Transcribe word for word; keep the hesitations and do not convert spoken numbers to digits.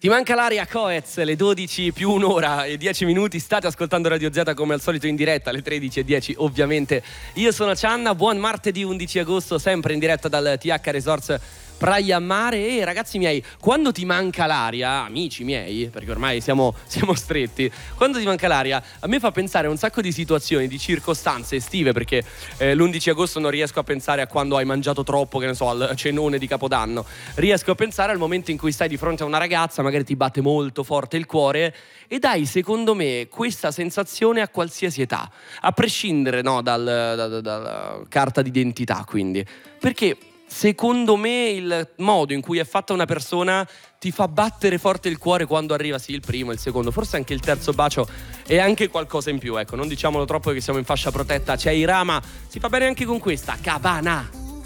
Ti manca l'aria, Coez, le dodici più un'ora e dieci minuti. State ascoltando Radio Z come al solito in diretta alle tredici e dieci ovviamente. Io sono Cianna, buon martedì undici agosto, sempre in diretta dal T H Resorts Praia Mare. E ragazzi miei, quando ti manca l'aria, amici miei, perché ormai siamo, siamo stretti, quando ti manca l'aria a me fa pensare a un sacco di situazioni, di circostanze estive, perché eh, l'undici agosto non riesco a pensare a quando hai mangiato troppo, che ne so, al cenone di Capodanno. Riesco a pensare al momento in cui stai di fronte a una ragazza, magari ti batte molto forte il cuore e dai, secondo me, questa sensazione a qualsiasi età, a prescindere, no, dal, dal, dalla carta d'identità, quindi, perché secondo me il modo in cui è fatta una persona ti fa battere forte il cuore quando arriva sì il primo, il secondo, forse anche il terzo bacio e anche qualcosa in più, ecco, non diciamolo troppo che siamo in fascia protetta. C'è Irama, si fa bene anche con questa Cabana.